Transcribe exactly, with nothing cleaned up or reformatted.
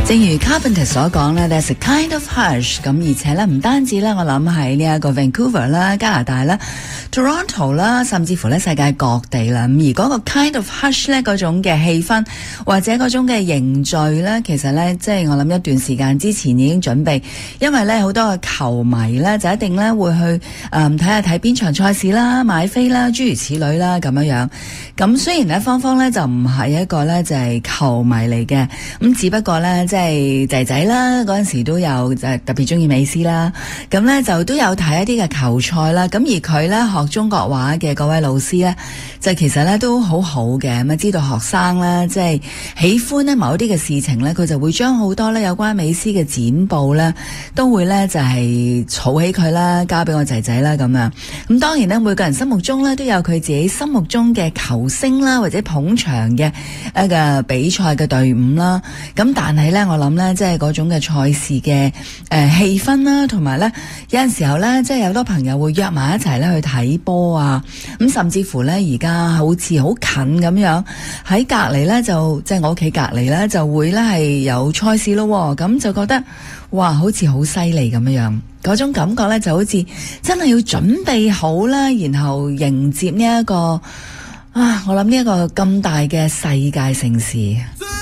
正如 Carpenter 所講咧 ，there's a kind of hush。咁而且咧，唔單止咧，我諗喺呢一個 Vancouver 啦、加拿大啦、Toronto 啦，甚至乎咧世界各地啦。咁而嗰個 kind of hush 咧，嗰種嘅氣氛或者嗰種嘅凝聚咧，其實咧，即係我諗一段時間之前已經準備，因為咧好多嘅球迷咧就一定咧會去誒睇下睇邊場賽事啦、買飛啦、諸如此類啦咁樣樣。咁雖然咧芳芳咧就唔係一個咧就係球迷嚟嘅，咁只不過咧。即係仔仔啦，嗰陣時都有就係特別中意美斯啦，咁咧就都有睇一啲嘅球賽啦。咁而佢咧學中國話嘅嗰位老師咧，就其實咧都好好嘅，咁啊知道學生咧即係喜歡咧某啲嘅事情咧，佢就會將好多咧有關美斯嘅剪報咧，都會咧就係儲起佢啦，交俾我仔仔啦咁樣。咁當然咧，每個人心目中咧都有佢自己心目中嘅球星啦，或者捧場嘅一個比賽嘅隊伍啦。咁但係咧。我諗咧，即係嗰種嘅賽事嘅誒氣氛啦，同埋咧有陣時候咧，即係有好多朋友會約埋一齊咧去睇波啊，咁甚至乎咧而家好似好近咁樣喺隔籬咧，就即係我屋企隔籬咧就會咧係有賽事咯，咁就覺得哇，好似好犀利咁樣樣，嗰種感覺咧就好似真係要準備好啦，然後迎接呢一個啊，我諗呢一個咁大嘅世界盛事。